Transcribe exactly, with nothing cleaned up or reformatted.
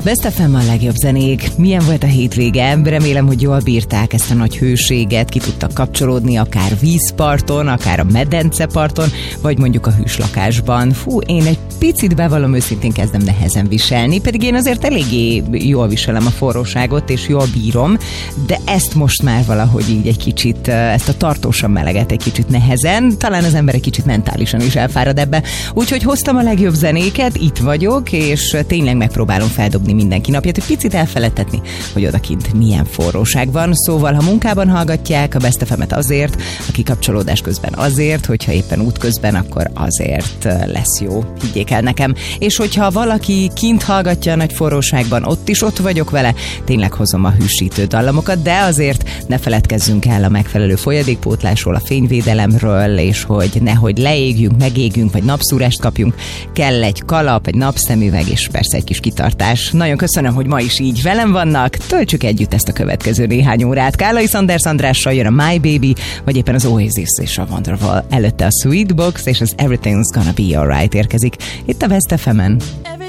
Best ef em a legjobb zenék. Milyen volt a hétvége? Remélem, hogy jól bírták ezt a nagy hőséget, ki tudtak kapcsolódni akár vízparton, akár a medenceparton, vagy mondjuk a hűslakásban. Fú, én egy picit bevallom, őszintén kezdem nehezen viselni, pedig én azért eléggé jól viselem a forróságot, és jól bírom, de ezt most már valahogy így egy kicsit, ezt a tartósan meleget egy kicsit nehezen, talán az ember egy kicsit mentálisan is elfárad ebbe. Úgyhogy hoztam a legjobb zenéket, itt vagyok, és tényleg megpróbálom feldobni mindenki napját, hogy picit elfeledtetni, hogy odakint milyen forróság van. Szóval, ha munkában hallgatják a Best ef emet azért, a kikapcsolódás közben azért, hogyha éppen útközben, akkor azért lesz jó. Higgyék el nekem. És hogyha valaki kint hallgatja a nagy forróságban, ott is ott vagyok vele, tényleg hozom a hűsítő dallamokat, de azért ne feledkezzünk el a megfelelő folyadékpótlásról, a fényvédelemről, és hogy nehogy leégjünk, megégjünk, vagy napszúrást kapjunk. Kell egy kalap, egy napszemüveg, és persze egy kis kitartás. Nagyon köszönöm, hogy ma is így velem vannak. Töltsük együtt ezt a következő néhány órát. Kálai Szanders Andrással jön a My Baby, vagy éppen az Oasis és a Wonderwall. Előtte a Sweetbox és az Everything's Gonna Be Alright érkezik. Itt a Best ef emen.